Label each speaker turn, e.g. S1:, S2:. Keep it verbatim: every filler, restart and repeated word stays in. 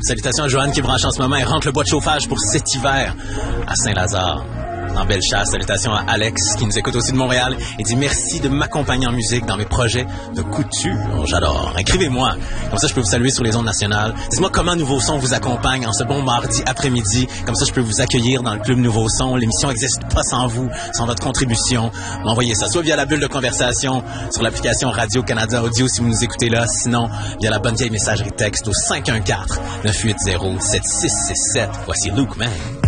S1: Salutations à Joanne qui branche en ce moment et rentre le bois de chauffage pour cet hiver à Saint-Lazare. En Bellechasse, salutations à Alex qui nous écoute aussi de Montréal et dit merci de m'accompagner en musique dans mes projets de couture. J'adore. Écrivez-moi. Comme ça, je peux vous saluer sur les ondes nationales. Dites-moi comment Nouveau Son vous accompagne en ce bon mardi après-midi. Comme ça, je peux vous accueillir dans le Club Nouveau Son. L'émission n'existe pas sans vous, sans votre contribution. M'envoyez ça soit via la bulle de conversation sur l'application Radio-Canada Audio si vous nous écoutez là. Sinon, via la bonne vieille messagerie texte au cinq un quatre, neuf huit zéro, sept six six sept. Voici Luke Man.